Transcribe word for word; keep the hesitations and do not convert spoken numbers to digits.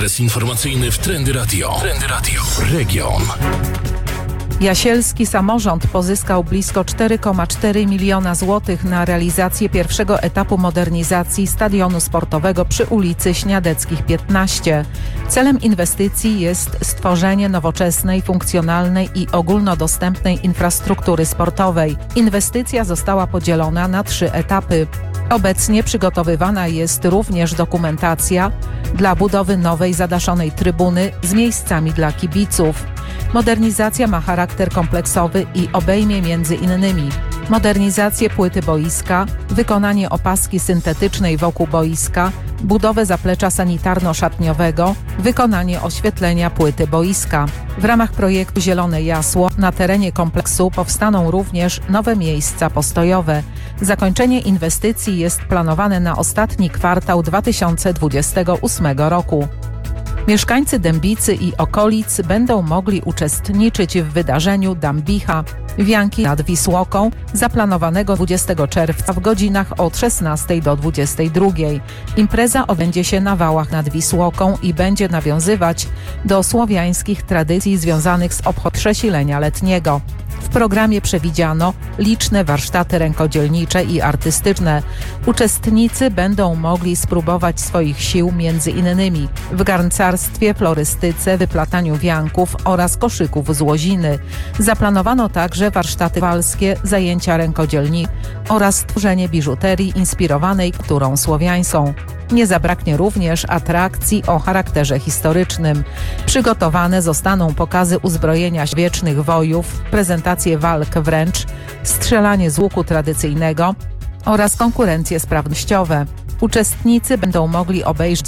Okres informacyjny w Trendy Radio. Trendy Radio. Region. Jasielski samorząd pozyskał blisko cztery przecinek cztery miliona złotych na realizację pierwszego etapu modernizacji stadionu sportowego przy ulicy Śniadeckich piętnaście. Celem inwestycji jest stworzenie nowoczesnej, funkcjonalnej i ogólnodostępnej infrastruktury sportowej. Inwestycja została podzielona na trzy etapy. Obecnie przygotowywana jest również dokumentacja dla budowy nowej zadaszonej trybuny z miejscami dla kibiców. Modernizacja ma charakter kompleksowy i obejmie między innymi modernizację płyty boiska, wykonanie opaski syntetycznej wokół boiska, budowę zaplecza sanitarno-szatniowego, wykonanie oświetlenia płyty boiska. W ramach projektu Zielone Jasło na terenie kompleksu powstaną również nowe miejsca postojowe. Zakończenie inwestycji jest planowane na ostatni kwartał dwa tysiące dwudziestego ósmego roku. Mieszkańcy Dębicy i okolic będą mogli uczestniczyć w wydarzeniu Dambicha Wianki nad Wisłoką, zaplanowanego dwudziestego czerwca w godzinach od szesnastej do dwudziestej drugiej. Impreza odbędzie się na wałach nad Wisłoką i będzie nawiązywać do słowiańskich tradycji związanych z obchodem przesilenia letniego. W programie przewidziano liczne warsztaty rękodzielnicze i artystyczne. Uczestnicy będą mogli spróbować swoich sił między innymi w garncarstwie, florystyce, wyplataniu wianków oraz koszyków z łoziny. Zaplanowano także warsztaty walskie, zajęcia rękodzielnicze oraz tworzenie biżuterii inspirowanej kulturą słowiańską. Nie zabraknie również atrakcji o charakterze historycznym. Przygotowane zostaną pokazy uzbrojenia wiecznych wojów, prezentacje walk wręcz, strzelanie z łuku tradycyjnego oraz konkurencje sprawnościowe. Uczestnicy będą mogli obejrzeć